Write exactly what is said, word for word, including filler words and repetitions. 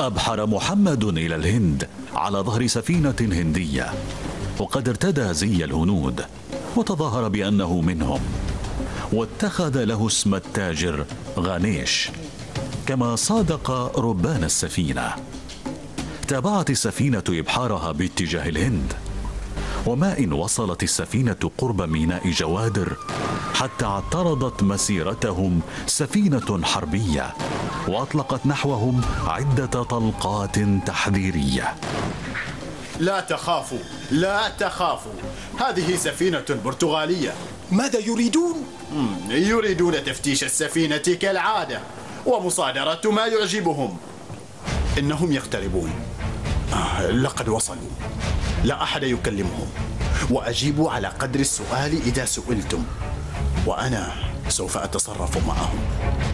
أبحر محمد إلى الهند على ظهر سفينة هندية، وقد ارتدى زي الهنود وتظاهر بأنه منهم، واتخذ له اسم التاجر غانيش، كما صادق ربان السفينة. تابعت السفينة إبحارها باتجاه الهند، وما إن وصلت السفينة قرب ميناء جوادر حتى اعترضت مسيرتهم سفينة حربية، وأطلقت نحوهم عدة طلقات تحذيرية. لا تخافوا، لا تخافوا، هذه سفينة برتغالية. ماذا يريدون؟ يريدون تفتيش السفينة كالعادة ومصادرة ما يعجبهم. إنهم يقتربون. آه، لقد وصلوا. لا أحد يكلمهم، وأجيبوا على قدر السؤال إذا سئلتم، وأنا سوف أتصرف معهم.